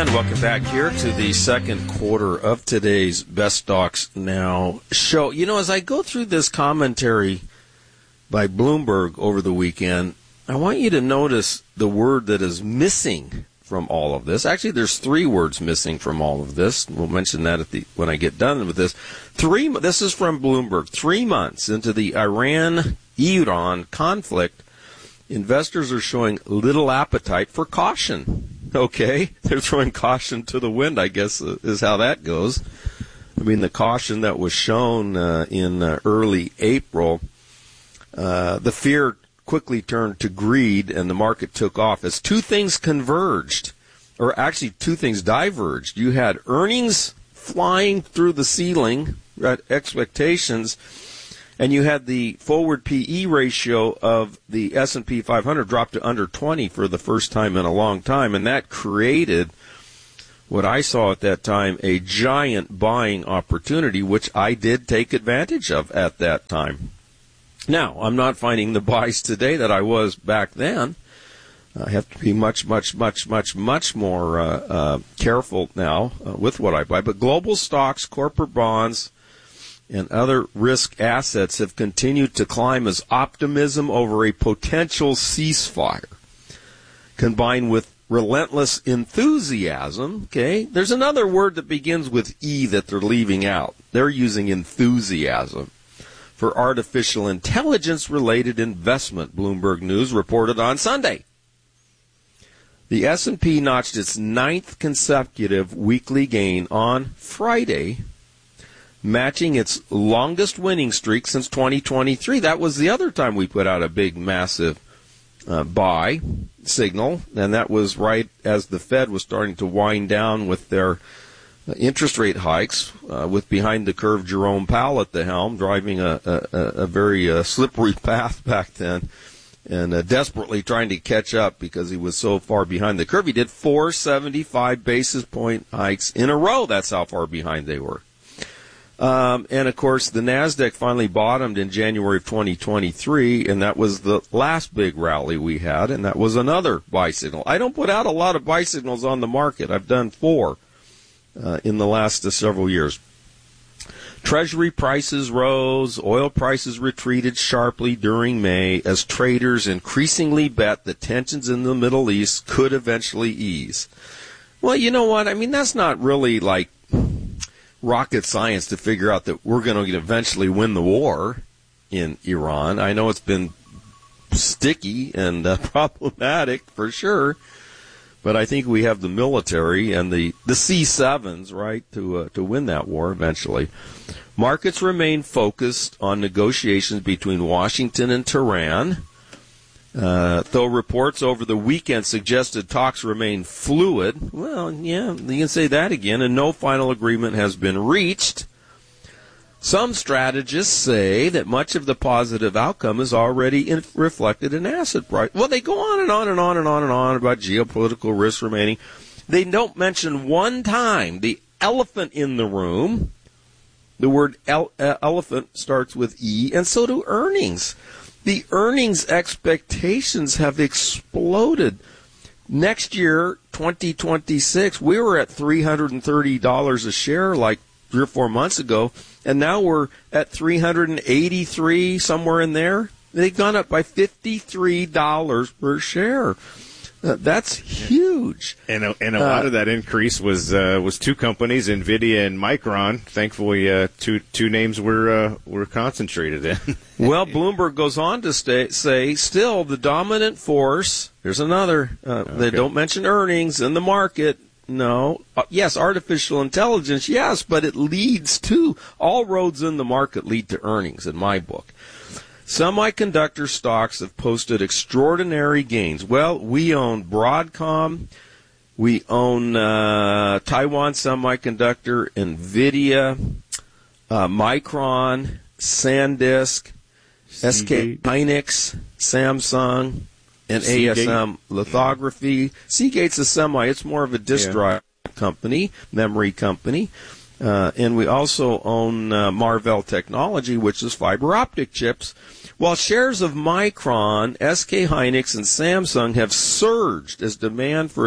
And welcome back here to the second quarter of today's Best Stocks Now show. You know, as I go through this commentary by Bloomberg over the weekend, I want you to notice the word that is missing from all of this. Actually, there's three words missing from all of this. We'll mention that when I get done with this. This is from Bloomberg. 3 months into the Iran conflict, investors are showing little appetite for caution. Okay, they're throwing caution to the wind, I guess, is how that goes. I mean, the caution that was shown in early April, the fear quickly turned to greed, and the market took off as two things converged, or actually two things diverged. You had earnings flying through the ceiling at expectations, and you had the forward PE ratio of the S&P 500 drop to under 20 for the first time in a long time, and that created what I saw at that time, a giant buying opportunity, which I did take advantage of at that time. Now, I'm not finding the buys today that I was back then. I have to be much more careful now with what I buy. But global stocks, corporate bonds, and other risk assets have continued to climb as optimism over a potential ceasefire, combined with relentless enthusiasm. Okay, there's another word that begins with E that they're leaving out. They're using enthusiasm for artificial intelligence-related investment, Bloomberg News reported on Sunday. The S&P notched its 9th consecutive weekly gain on Friday, matching its longest winning streak since 2023. That was the other time we put out a big, massive buy signal, and that was right as the Fed was starting to wind down with their interest rate hikes, with behind-the-curve Jerome Powell at the helm, driving a very slippery path back then, and desperately trying to catch up because he was so far behind the curve. He did 475 basis point hikes in a row. That's how far behind they were. And, of course, the NASDAQ finally bottomed in January of 2023, and that was the last big rally we had, and that was another buy signal. I don't put out a lot of buy signals on the market. I've done 4 in the last several years. Treasury prices rose. Oil prices retreated sharply during May as traders increasingly bet that tensions in the Middle East could eventually ease. Well, you know what? I mean, that's not really like rocket science to figure out that we're going to eventually win the war in Iran. I know it's been sticky and problematic for sure, but I think we have the military and the C-7s, right, to win that war eventually. Markets remain focused on negotiations between Washington and Tehran, though reports over the weekend suggested talks remain fluid. Well, yeah, you can say that again, and no final agreement has been reached. Some strategists say that much of the positive outcome is already reflected in asset price. Well, they go on and on and on and on and on about geopolitical risks remaining. They don't mention one time the elephant in the room. The word elephant starts with E, and so do earnings. The earnings expectations have exploded. Next year, 2026, we were at $330 a share like 3 or 4 months ago, and now we're at $383, somewhere in there. They've gone up by $53 per share. That's huge. And a lot of that increase was 2 companies, NVIDIA and Micron. Thankfully, two names were concentrated in. Well, Bloomberg goes on to say, still the dominant force. Here's another. They don't mention earnings in the market. No. Yes, artificial intelligence, yes, but it leads to, all roads in the market lead to earnings in my book. Semiconductor stocks have posted extraordinary gains. Well, we own Broadcom, we own Taiwan Semiconductor, NVIDIA, Micron, SanDisk, SK Hynix, Samsung, and Seagate. ASM Lithography. Seagate's a semi. It's more of a disk drive company, memory company. And we also own Marvell Technology, which is fiber optic chips. While shares of Micron, SK Hynix, and Samsung have surged as demand for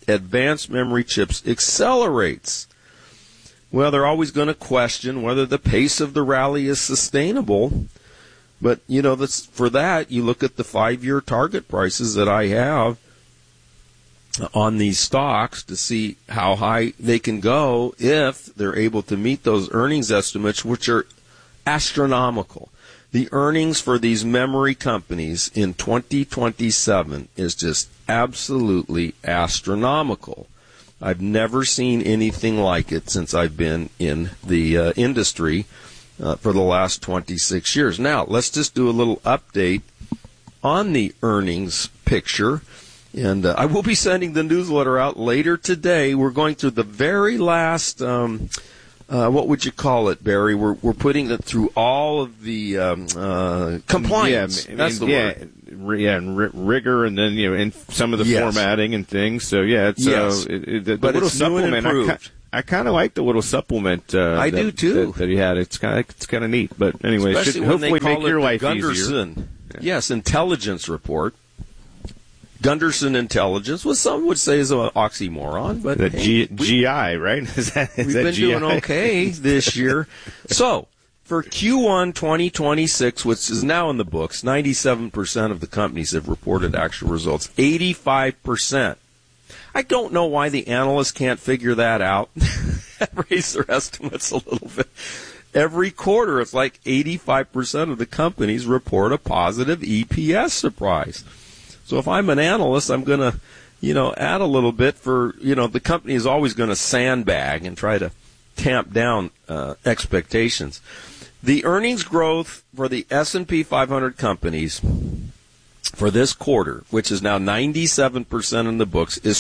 advanced memory chips accelerates. Well, they're always going to question whether the pace of the rally is sustainable. But, for that, you look at the 5-year target prices that I have on these stocks to see how high they can go if they're able to meet those earnings estimates, which are astronomical. The earnings for these memory companies in 2027 is just absolutely astronomical. I've never seen anything like it since I've been in the industry for the last 26 years. Now, let's just do a little update on the earnings picture. And I will be sending the newsletter out later today. We're going through the very last, what would you call it, Barry? We're putting it through all of the compliance. That's the word. And rigor, and then in some of the formatting and things. So it's the but little it's new and supplement. improved. I kind of like the little supplement. I do too. That he had. It's kind of neat. But anyway, especially it should hopefully make your life Gunderson, easier. Yes, intelligence report. Gunderson Intelligence, what some would say is an oxymoron, but the GI, right? Is that we've been GI? doing okay this year. So for Q1 2026, which is now in the books, 97% of the companies have reported actual results. 85%. I don't know why the analysts can't figure that out. Raise their estimates a little bit. Every quarter, it's like 85% of the companies report a positive EPS surprise. So if I'm an analyst, I'm going to, add a little bit for, the company is always going to sandbag and try to tamp down expectations. The earnings growth for the S&P 500 companies for this quarter, which is now 97% in the books, is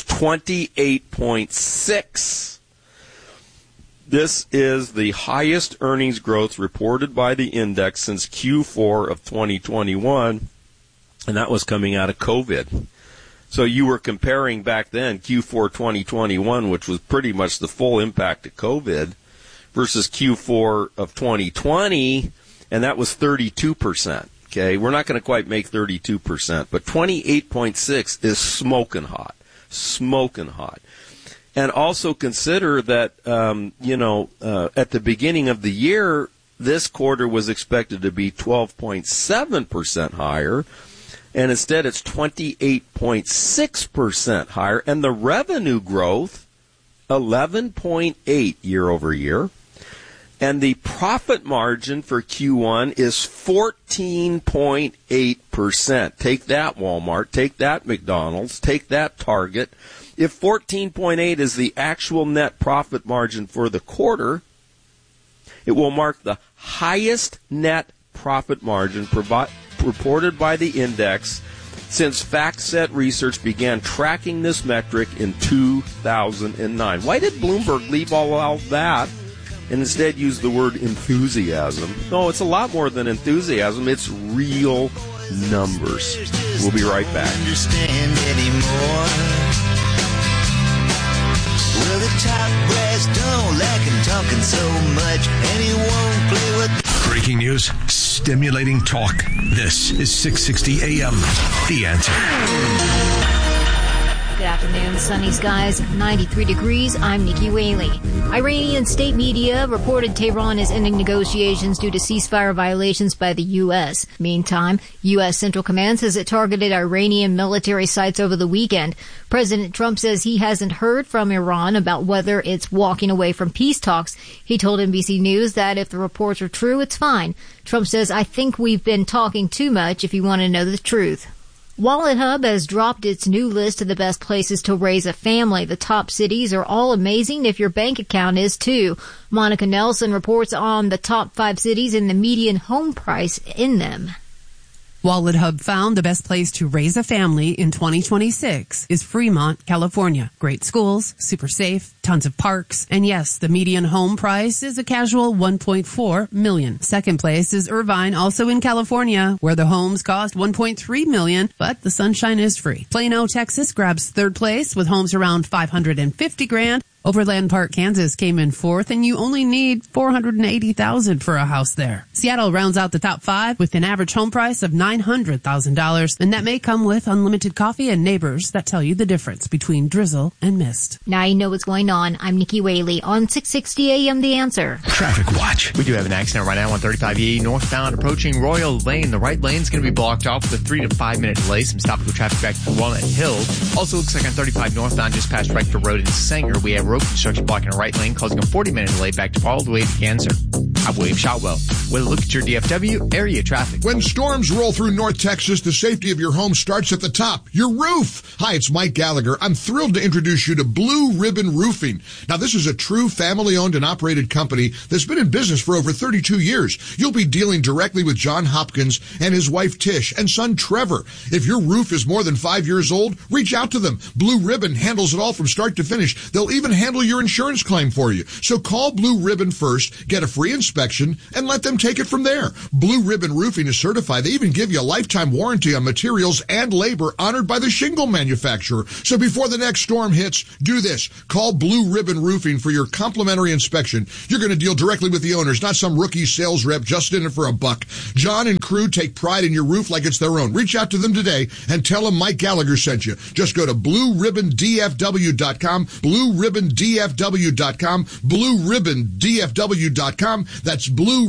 28.6. This is the highest earnings growth reported by the index since Q4 of 2021, and that was coming out of COVID. So you were comparing back then Q4 2021, which was pretty much the full impact of COVID, versus Q4 of 2020, and that was 32%. Okay, we're not going to quite make 32%, but 28.6 is smoking hot. And also consider that, at the beginning of the year, this quarter was expected to be 12.7% higher, and instead it's 28.6% higher, and the revenue growth, 11.8 year over year. And the profit margin for Q1 is 14.8%. Take that, Walmart. Take that, McDonald's. Take that, Target. If 14.8 is the actual net profit margin for the quarter, it will mark the highest net profit margin reported by the index since FactSet Research began tracking this metric in 2009. Why did Bloomberg leave all of that and instead use the word enthusiasm? No, it's a lot more than enthusiasm. It's real numbers. We'll be right back. Well, the top brass don't like him talking so much, and he won't play with. Breaking news, stimulating talk. This is 660 AM. The Answer. Good afternoon. Sunny skies, 93 degrees. I'm Nikki Whaley. Iranian state media reported Tehran is ending negotiations due to ceasefire violations by the U.S. Meantime, U.S. Central Command says it targeted Iranian military sites over the weekend. President Trump says he hasn't heard from Iran about whether it's walking away from peace talks. He told NBC News that if the reports are true, it's fine. Trump says, I think we've been talking too much if you want to know the truth. WalletHub has dropped its new list of the best places to raise a family. The top cities are all amazing if your bank account is too. Monica Nelson reports on the top 5 cities and the median home price in them. WalletHub found the best place to raise a family in 2026 is Fremont, California. Great schools, super safe, tons of parks, and yes, the median home price is a casual $1.4 million. Second place is Irvine, also in California, where the homes cost $1.3 million, but the sunshine is free. Plano, Texas grabs third place with homes around $550,000. Overland Park, Kansas came in fourth, and you only need $480,000 for a house there. Seattle rounds out the top 5 with an average home price of $900,000, and that may come with unlimited coffee and neighbors that tell you the difference between drizzle and mist. Now you know what's going on. I'm Nikki Whaley on 660 AM The Answer. Traffic Watch. We do have an accident right now on 35E northbound approaching Royal Lane. The right lane's going to be blocked off with a 3 to 5 minute delay. Some stop-and-go traffic back to Walnut Hill. Also looks like on 35 northbound just past Rector Road in Sanger, we have road construction blocking a right lane, causing a 40-minute delay back to all the way to Ganser. I'm William Shotwell with a look at your DFW area traffic. When storms roll through North Texas, the safety of your home starts at the top, your roof. Hi, it's Mike Gallagher. I'm thrilled to introduce you to Blue Ribbon Roofing. Now, this is a true family-owned and operated company that's been in business for over 32 years. You'll be dealing directly with John Hopkins and his wife Tish and son Trevor. If your roof is more than 5 years old, reach out to them. Blue Ribbon handles it all from start to finish. They'll even handle your insurance claim for you. So call Blue Ribbon first, get a free inspection, and let them take it from there. Blue Ribbon Roofing is certified. They even give you a lifetime warranty on materials and labor honored by the shingle manufacturer. So before the next storm hits, do this. Call Blue Ribbon Roofing for your complimentary inspection. You're going to deal directly with the owners, not some rookie sales rep just in it for a buck. John and crew take pride in your roof like it's their own. Reach out to them today and tell them Mike Gallagher sent you. Just go to BlueRibbonDFW.com, BlueRibbonDFW.com, BlueRibbonDFW.com. That's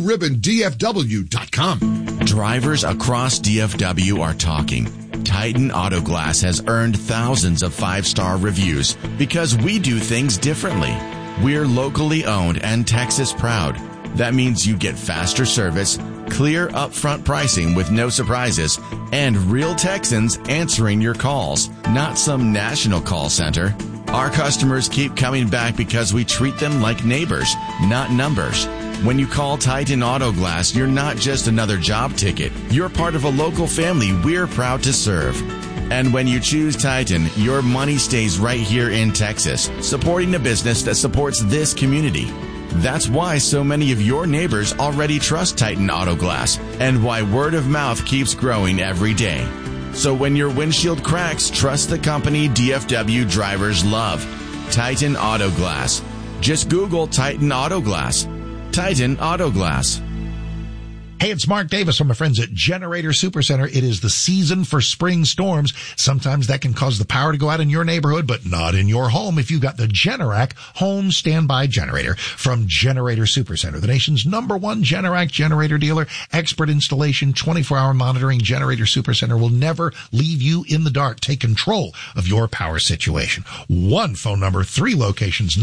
BlueRibbonDFW.com. Drivers across DFW are talking. Titan Auto Glass has earned thousands of 5-star reviews because we do things differently. We're locally owned and Texas proud. That means you get faster service, clear upfront pricing with no surprises, and real Texans answering your calls, not some national call center. Our customers keep coming back because we treat them like neighbors, not numbers. When you call Titan Auto Glass, you're not just another job ticket. You're part of a local family we're proud to serve. And when you choose Titan, your money stays right here in Texas, supporting a business that supports this community. That's why so many of your neighbors already trust Titan Auto Glass, and why word of mouth keeps growing every day. So when your windshield cracks, trust the company DFW drivers love. Titan Auto Glass. Just Google Titan Auto Glass. Titan Auto Glass. Hey, it's Mark Davis from my friends at Generator Supercenter. It is the season for spring storms. Sometimes that can cause the power to go out in your neighborhood, but not in your home if you've got the Generac home standby generator from Generator Supercenter, the nation's #1 Generac generator dealer. Expert installation, 24-hour monitoring. Generator Supercenter will never leave you in the dark. Take control of your power situation. One phone number, 3 locations,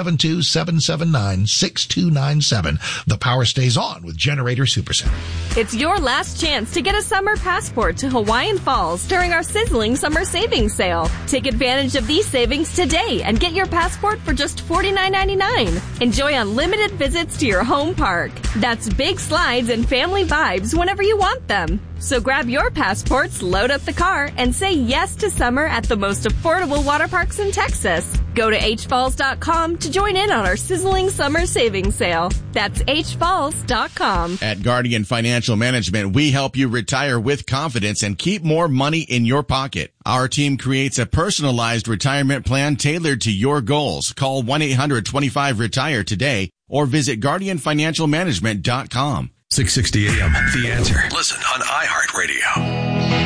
972-779-6297. The power stays on with Generator Supercenter. It's your last chance to get a summer passport to Hawaiian Falls during our sizzling summer savings sale. Take advantage of these savings today and get your passport for just $49.99. Enjoy unlimited visits to your home park. That's big slides and family vibes whenever you want them. So grab your passports, load up the car, and say yes to summer at the most affordable water parks in Texas. Go to hfalls.com to join in on our sizzling summer savings sale. That's hfalls.com. At Guardian Financial Management, we help you retire with confidence and keep more money in your pocket. Our team creates a personalized retirement plan tailored to your goals. Call 1-800-25-RETIRE today or visit guardianfinancialmanagement.com. 660 AM, The Answer. Listen on iHeartRadio.